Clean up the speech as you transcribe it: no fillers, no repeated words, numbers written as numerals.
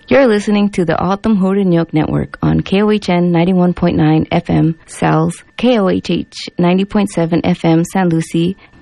You're listening to the Autumn Hurunyok Network on KOHN 91.9 FM, Sal's, KOHH 90.7 FM, San Lucie,